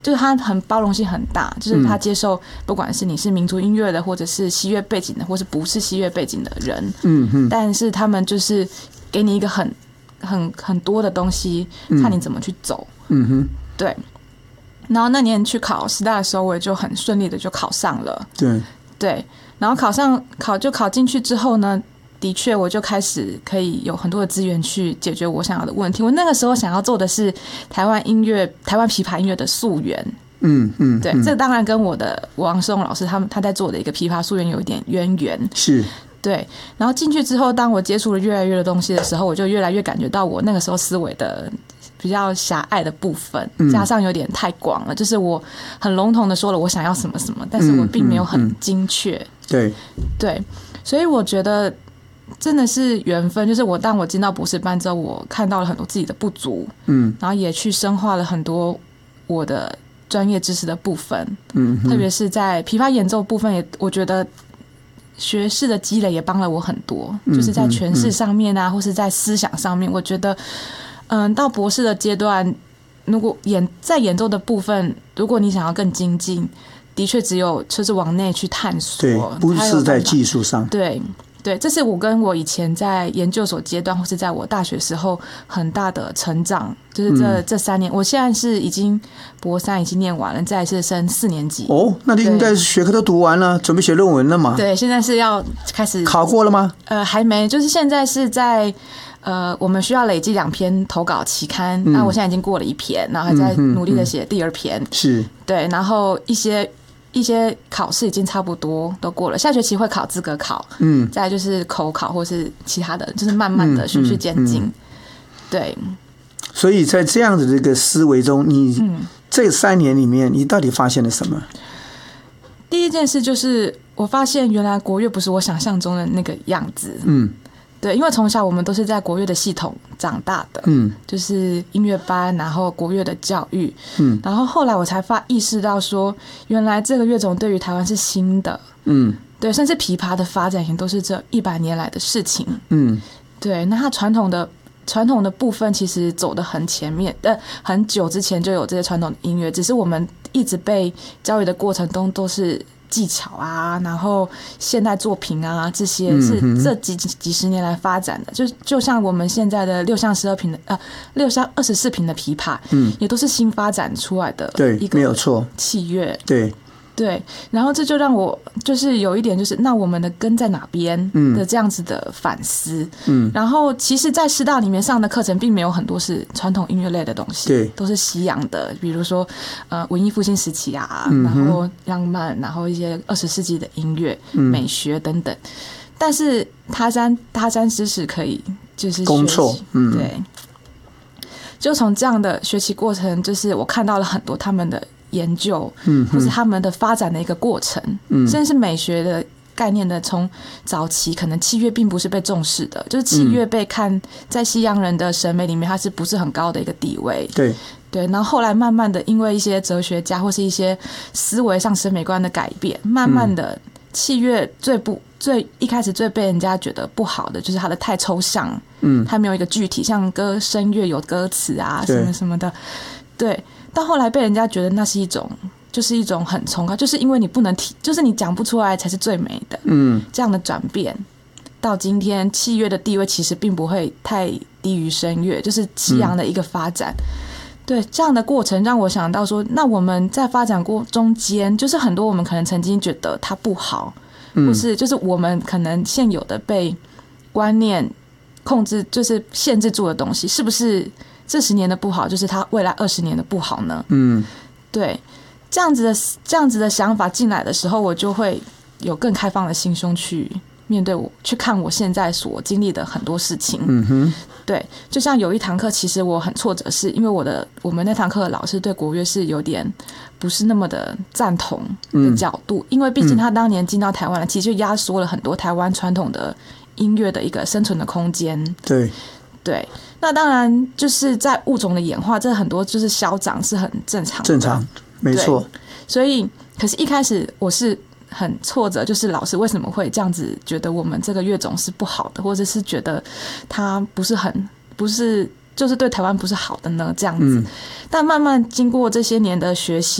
就是他很包容性很大，就是他接受不管是你是民族音乐的，或者是西乐背景的，或是不是西乐背景的人，但是他们就是给你一个很多的东西，看你怎么去走，对。然后那年去考师大的时候，我也就很顺利的就考上了，对。然后考进去之后呢，的确我就开始可以有很多的资源去解决我想要的问题。我那个时候想要做的是台湾琵琶音乐的溯源，对，这当然跟我的王世宏老师他在做的一个琵琶溯源有一点渊源， 是， 对。然后进去之后，当我接触了越来越多东西的时候，我就越来越感觉到我那个时候思维的比较狭隘的部分，加上有点太广了，就是我很笼统的说了我想要什么什么，但是我并没有很精确，对，所以我觉得真的是缘分，就是当我进到博士班之后，我看到了很多自己的不足，然后也去深化了很多我的专业知识的部分，特别是在琵琶演奏部分，我觉得学士的积累也帮了我很多，就是在诠释上面啊，或是在思想上面，我觉得到博士的阶段，如果在演奏的部分，如果你想要更精进，的确只有就是往内去探索， 对，不是在技术上， 对，这是我跟我以前在研究所阶段，或是在我大学时候很大的成长，就是这3年，我现在是已经博3已经念完了，再来是升4年级。 哦，那你应该学科都读完了，准备写论文了嘛？ 对，现在是要开始考过了吗？ 还没，就是现在是在我们需要累积2篇投稿期刊，那我现在已经过了1篇，然后还在努力的写第2篇， 是， 对，然后一些考试已经差不多都过了，下学期会考资格考，再来就是口考或是其他的，就是慢慢的循序渐进，对。 所以在这样的这个思维中，你这3年里面，你到底发现了什么？ 第一件事就是我发现原来国乐不是我想象中的那个样子，对，因为从小我们都是在国乐的系统长大的，就是音乐班，然后国乐的教育，然后后来我才意识到说，原来这个乐种对于台湾是新的，对，甚至琵琶的发展也都是这100年来的事情，对，那它传统的部分其实走得很前面，很久之前就有这些传统的音乐，只是我们一直被教育的过程中都是技巧啊，然后现代作品啊，这些是这几十年来发展的，就像我们现在的6项12平的6项24平的琵琶，也都是新发展出来的一个，没有错，器乐，对，然后这就让我就是有一点就是那我们的根在哪边的这样子的反思，然后其实在师大里面上的课程并没有很多是传统音乐类的东西，对，都是西洋的，比如说文艺复兴时期啊，然后浪漫，然后一些20世纪的音乐、美学等等，但是他山知识可以就是攻错，对，就从这样的学习过程，就是我看到了很多他们的研究，或是他们的发展的一个过程，甚至是美学的概念的，从早期可能器乐并不是被重视的，就是器乐被看在西洋人的审美里面，它是不是很高的一个地位？对，然后后来慢慢的，因为一些哲学家或是一些思维上审美观的改变，慢慢的器乐最一开始最被人家觉得不好的就是它的太抽象，它没有一个具体，像声乐有歌词啊什么什么的，对。到后来被人家觉得那是就是一种很崇高，就是因为你不能就是你讲不出来才是最美的，这样的转变，到今天器乐的地位其实并不会太低于声乐，就是西洋的一个发展，对，这样的过程让我想到说，那我们在发展过中间，就是很多我们可能曾经觉得它不好，或是就是我们可能现有的被观念控制，就是限制住的东西，是不是这10年的不好，就是他未来20年的不好呢？对，这样子的想法进来的时候，我就会有更开放的心胸去面对去看我现在所经历的很多事情。对，就像有一堂课，其实我很挫折，是因为我们那堂课的老师对国乐是有点不是那么的赞同的角度，因为毕竟他当年进到台湾了，其实就压缩了很多台湾传统的音乐的一个生存的空间。对，那当然就是在物种的演化，这很多就是消长是很正常，没错。所以，可是一开始我是很挫折，就是老师为什么会这样子觉得我们这个乐种是不好的，或者是觉得它不是就是对台湾不是好的呢？这样子。但慢慢经过这些年的学习